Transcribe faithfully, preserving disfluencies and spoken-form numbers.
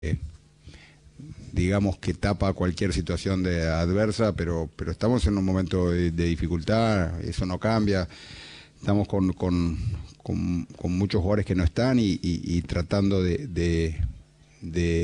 digamos que tapa cualquier situación de adversa, pero, pero estamos en un momento de, de dificultad, eso no cambia. Estamos con, con, con, con muchos jugadores que no están y, y, y tratando de, de, de